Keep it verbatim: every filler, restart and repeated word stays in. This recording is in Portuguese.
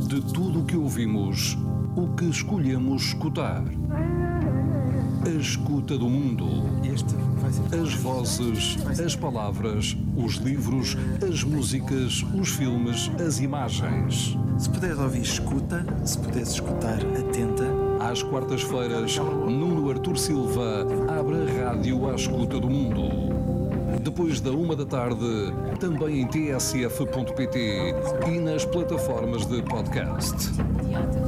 De tudo o que ouvimos, o que escolhemos escutar. A escuta do mundo. Este vai ser... As vozes, as palavras, os livros, as músicas, os filmes, as imagens. Se puderes ouvir, escuta. Se puderes escutar, atenta. Às quartas-feiras, Nuno Artur Silva abre a rádio à escuta do mundo. Depois da uma da tarde, também em t s f ponto p t e nas plataformas de podcast.